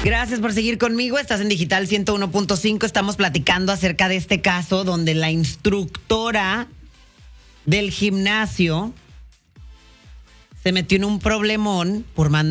Gracias por seguir conmigo. Estás en Digital 101.5. Estamos platicando acerca de este caso donde la instructora del gimnasio se metió en un problemón por mandar